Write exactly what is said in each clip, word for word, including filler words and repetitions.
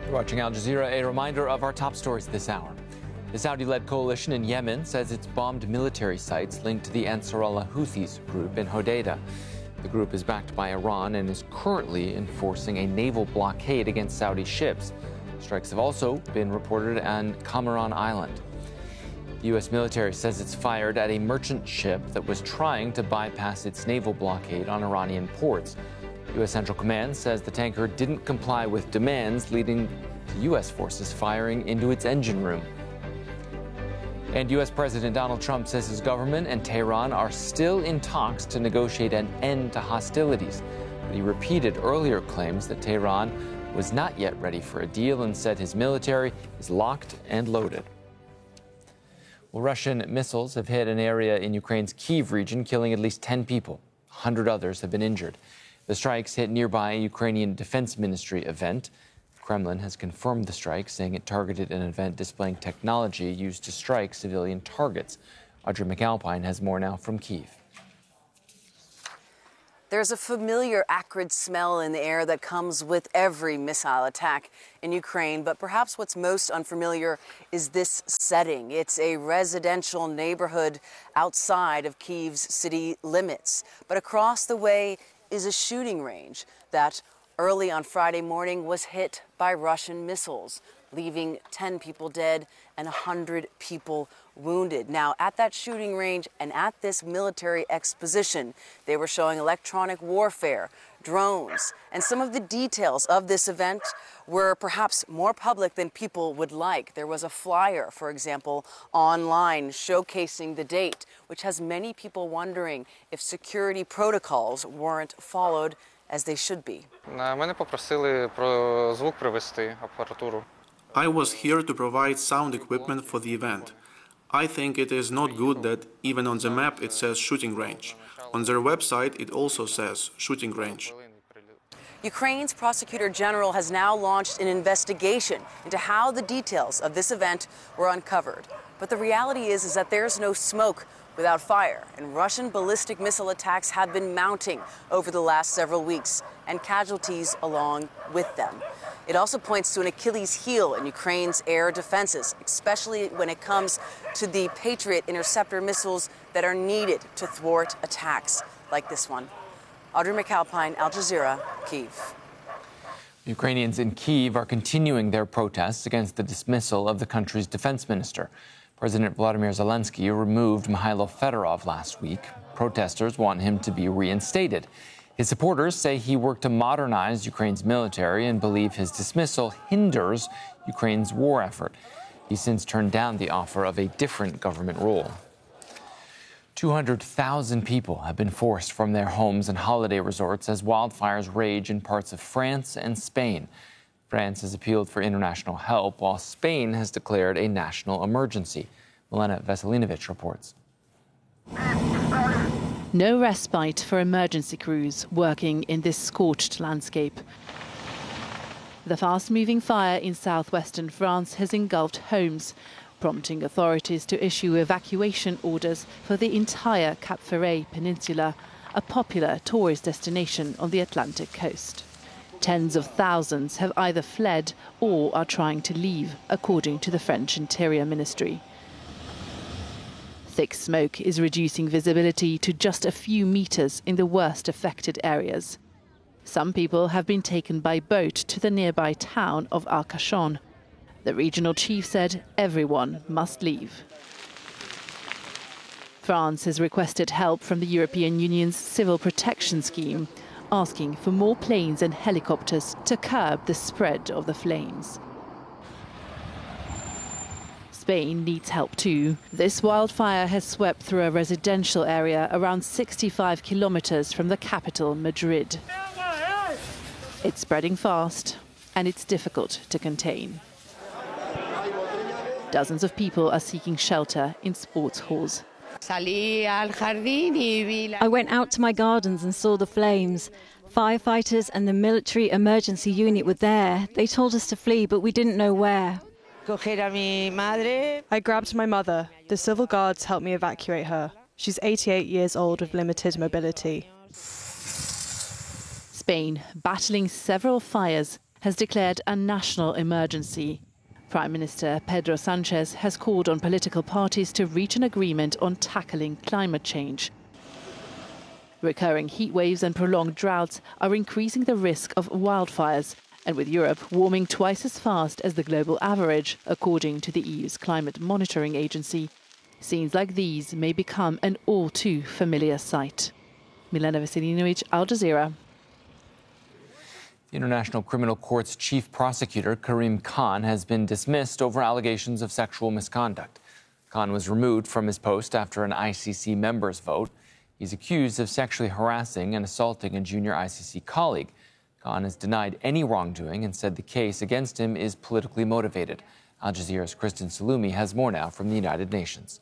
You're watching Al Jazeera, a reminder of our top stories this hour. The Saudi-led coalition in Yemen says it's bombed military sites linked to the Ansarullah Houthis group in Hodeidah. The group is backed by Iran and is currently enforcing a naval blockade against Saudi ships. Strikes have also been reported on Cameron Island. The U S military says it's fired at a merchant ship that was trying to bypass its naval blockade on Iranian ports. U S Central Command says the tanker didn't comply with demands, leading to U S forces firing into its engine room. And U S President Donald Trump says his government and Tehran are still in talks to negotiate an end to hostilities. But he repeated earlier claims that Tehran was not yet ready for a deal and said his military is locked and loaded. Well, Russian missiles have hit an area in Ukraine's Kyiv region, killing at least ten people. one hundred others have been injured. The strikes hit nearby a Ukrainian Defense Ministry event. The Kremlin has confirmed the strike, saying it targeted an event displaying technology used to strike civilian targets. Audrey McAlpine has more now from Kyiv. There's a familiar acrid smell in the air that comes with every missile attack in Ukraine, but perhaps what's most unfamiliar is this setting. It's a residential neighborhood outside of Kyiv's city limits, but across the way is a shooting range that early on Friday morning was hit by Russian missiles, leaving ten people dead and one hundred people wounded. Now, at that shooting range and at this military exposition, they were showing electronic warfare, drones, and some of the details of this event were perhaps more public than people would like. There was a flyer, for example, online showcasing the date, which has many people wondering if security protocols weren't followed as they should be. Мене попросили про звук привезти, апаратуру. I was here to provide sound equipment for the event. I think it is not good that even on the map it says shooting range. On their website it also says shooting range. Ukraine's prosecutor general has now launched an investigation into how the details of this event were uncovered. But the reality is, is that there's no smoke without fire, and Russian ballistic missile attacks have been mounting over the last several weeks, and casualties along with them. It also points to an Achilles heel in Ukraine's air defenses, especially when it comes to the Patriot interceptor missiles that are needed to thwart attacks like this one. Audrey McAlpine, Al Jazeera, Kyiv. Ukrainians in Kyiv are continuing their protests against the dismissal of the country's defense minister. President Vladimir Zelensky removed Mikhailo Fedorov last week. Protesters want him to be reinstated. His supporters say he worked to modernize Ukraine's military and believe his dismissal hinders Ukraine's war effort. He's since turned down the offer of a different government role. two hundred thousand people have been forced from their homes and holiday resorts as wildfires rage in parts of France and Spain. France has appealed for international help, while Spain has declared a national emergency. Milena Veselinovic reports. No respite for emergency crews working in this scorched landscape. The fast-moving fire in southwestern France has engulfed homes, prompting authorities to issue evacuation orders for the entire Cap Ferret Peninsula, a popular tourist destination on the Atlantic coast. Tens of thousands have either fled or are trying to leave, according to the French Interior Ministry. Thick smoke is reducing visibility to just a few meters in the worst affected areas. Some people have been taken by boat to the nearby town of Arcachon. The regional chief said everyone must leave. France has requested help from the European Union's Civil Protection Scheme, asking for more planes and helicopters to curb the spread of the flames. Spain needs help too. This wildfire has swept through a residential area around sixty-five kilometers from the capital, Madrid. It's spreading fast, and it's difficult to contain. Dozens of people are seeking shelter in sports halls. I went out to my gardens and saw the flames. Firefighters and the military emergency unit were there. They told us to flee, but we didn't know where. I grabbed my mother. The civil guards helped me evacuate her. She's eighty-eight years old with limited mobility. Spain, battling several fires, has declared a national emergency. Prime Minister Pedro Sanchez has called on political parties to reach an agreement on tackling climate change. Recurring heat waves and prolonged droughts are increasing the risk of wildfires, and with Europe warming twice as fast as the global average, according to the E U's climate monitoring agency, scenes like these may become an all too familiar sight. Milena Veselinovic, Al Jazeera. The International Criminal Court's chief prosecutor, Karim Khan, has been dismissed over allegations of sexual misconduct. Khan was removed from his post after an I C C members' vote. He's accused of sexually harassing and assaulting a junior I C C colleague. Khan has denied any wrongdoing and said the case against him is politically motivated. Al Jazeera's Kristen Salumi has more now from the United Nations.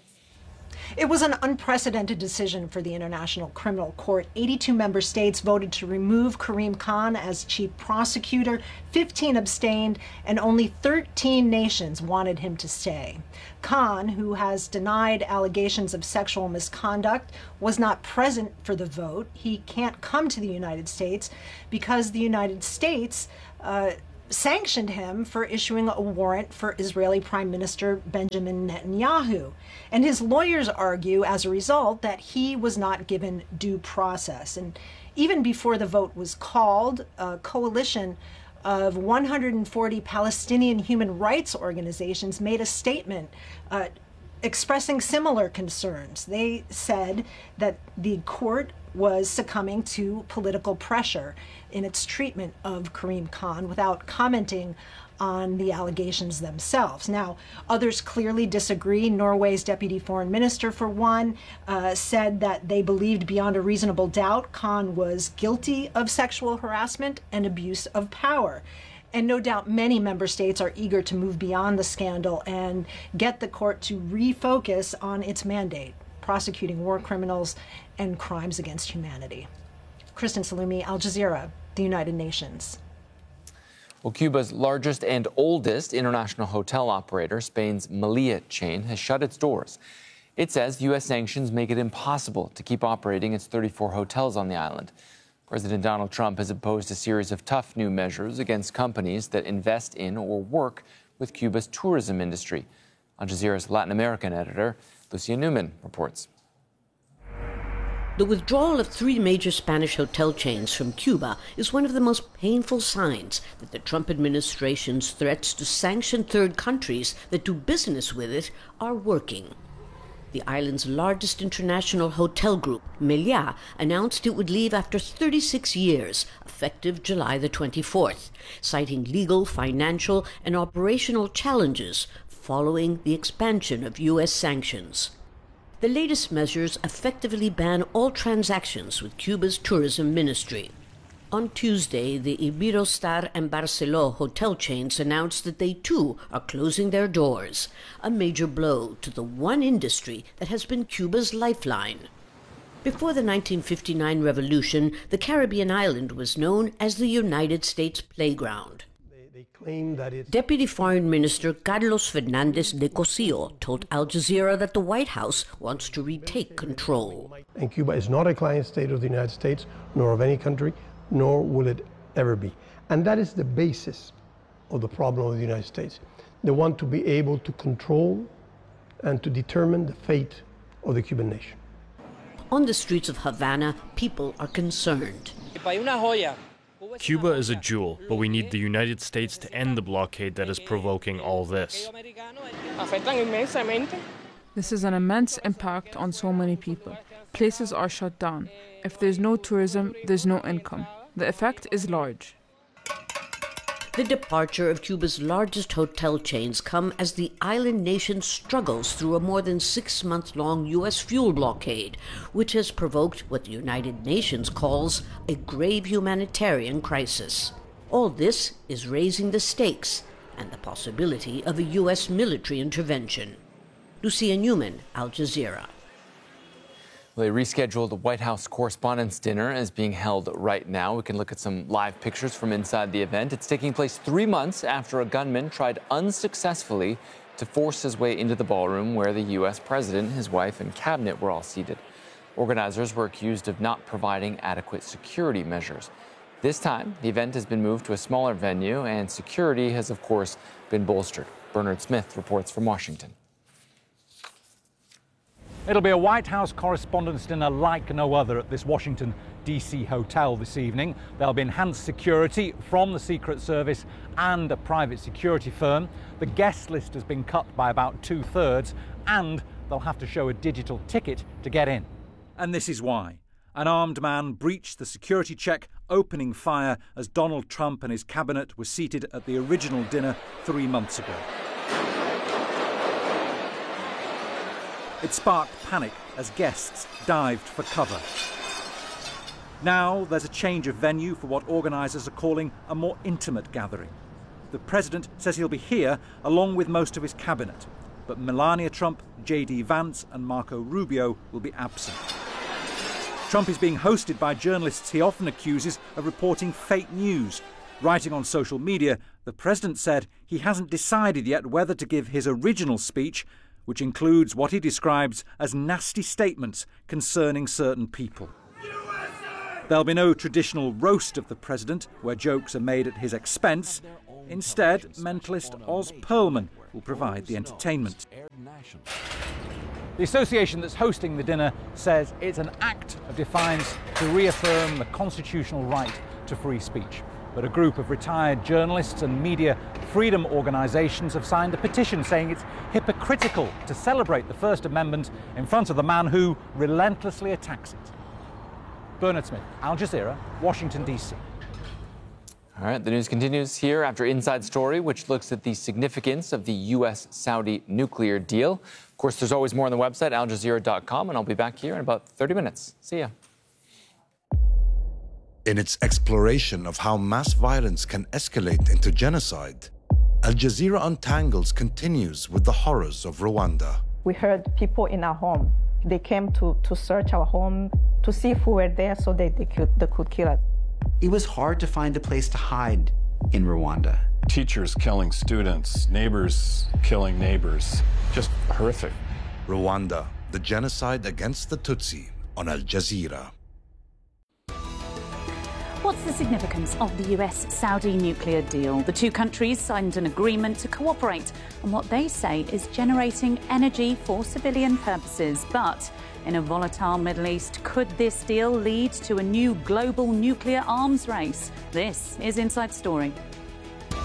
It was an unprecedented decision for the International Criminal Court. eighty-two member states voted to remove Karim Khan as chief prosecutor, fifteen abstained, and only thirteen nations wanted him to stay. Khan, who has denied allegations of sexual misconduct, was not present for the vote. He can't come to the United States because the United States uh, sanctioned him for issuing a warrant for Israeli Prime Minister Benjamin Netanyahu. And his lawyers argue, as a result, that he was not given due process. And even before the vote was called, a coalition of one hundred forty Palestinian human rights organizations made a statement uh, expressing similar concerns. They said that the court was succumbing to political pressure in its treatment of Karim Khan without commenting on the allegations themselves. Now, others clearly disagree. Norway's deputy foreign minister, for one, uh, said that they believed beyond a reasonable doubt Khan was guilty of sexual harassment and abuse of power. And no doubt many member states are eager to move beyond the scandal and get the court to refocus on its mandate, prosecuting war criminals and crimes against humanity. Kristen Salumi, Al Jazeera, the United Nations. Well, Cuba's largest and oldest international hotel operator, Spain's Meliá chain, has shut its doors. It says U S sanctions make it impossible to keep operating its thirty-four hotels on the island. President Donald Trump has imposed a series of tough new measures against companies that invest in or work with Cuba's tourism industry. Al Jazeera's Latin American editor, Lucia Newman, reports. The withdrawal of three major Spanish hotel chains from Cuba is one of the most painful signs that the Trump administration's threats to sanction third countries that do business with it are working. The island's largest international hotel group, Meliá, announced it would leave after thirty-six years, effective July the twenty-fourth, citing legal, financial, and operational challenges following the expansion of U S sanctions. The latest measures effectively ban all transactions with Cuba's tourism ministry. On Tuesday, the Iberostar and Barceló hotel chains announced that they too are closing their doors, a major blow to the one industry that has been Cuba's lifeline. Before the nineteen fifty-nine revolution, the Caribbean island was known as the United States playground. Deputy Foreign Minister Carlos Fernández de Cosío told Al Jazeera that the White House wants to retake control. And Cuba is not a client state of the United States, nor of any country, nor will it ever be. And that is the basis of the problem of the United States. They want to be able to control and to determine the fate of the Cuban nation. On the streets of Havana, people are concerned. Cuba is a jewel, but we need the United States to end the blockade that is provoking all this. This is an immense impact on so many people. Places are shut down. If there's no tourism, there's no income. The effect is large. The departure of Cuba's largest hotel chains come as the island nation struggles through a more than six-month-long U S fuel blockade, which has provoked what the United Nations calls a grave humanitarian crisis. All this is raising the stakes and the possibility of a U S military intervention. Lucia Newman, Al Jazeera. Well, a rescheduled White House Correspondents' Dinner is being held right now. We can look at some live pictures from inside the event. It's taking place three months after a gunman tried unsuccessfully to force his way into the ballroom where the U S president, his wife, and cabinet were all seated. Organizers were accused of not providing adequate security measures. This time, the event has been moved to a smaller venue, and security has, of course, been bolstered. Bernard Smith reports from Washington. It'll be a White House Correspondents' Dinner like no other at this Washington, D C hotel this evening. There'll be enhanced security from the Secret Service and a private security firm. The guest list has been cut by about two-thirds, and they'll have to show a digital ticket to get in. And this is why. An armed man breached the security check, opening fire as Donald Trump and his cabinet were seated at the original dinner three months ago. It sparked panic as guests dived for cover. Now there's a change of venue for what organisers are calling a more intimate gathering. The president says he'll be here along with most of his cabinet, but Melania Trump, J D Vance and Marco Rubio will be absent. Trump is being hosted by journalists he often accuses of reporting fake news. Writing on social media, the president said he hasn't decided yet whether to give his original speech, which includes what he describes as nasty statements concerning certain people. There'll be no traditional roast of the president, where jokes are made at his expense. Instead, mentalist Oz Perlman will provide the entertainment. The association that's hosting the dinner says it's an act of defiance to reaffirm the constitutional right to free speech. But a group of retired journalists and media freedom organisations have signed a petition saying it's hypocritical to celebrate the First Amendment in front of the man who relentlessly attacks it. Bernard Smith, Al Jazeera, Washington, D C. All right, the news continues here after Inside Story, which looks at the significance of the U S Saudi nuclear deal. Of course, there's always more on the website, al jazeera dot com, and I'll be back here in about thirty minutes. See ya. In its exploration of how mass violence can escalate into genocide, Al Jazeera Untangles continues with the horrors of Rwanda. We heard people in our home. They came to, to search our home to see if we were there so they, they, could, they could kill us. It was hard to find a place to hide in Rwanda. Teachers killing students, neighbors killing neighbors. Just horrific. Rwanda, the genocide against the Tutsi on Al Jazeera. What's the significance of the U S-Saudi nuclear deal? The two countries signed an agreement to cooperate on what they say is generating energy for civilian purposes. But in a volatile Middle East, could this deal lead to a new global nuclear arms race? This is Inside Story.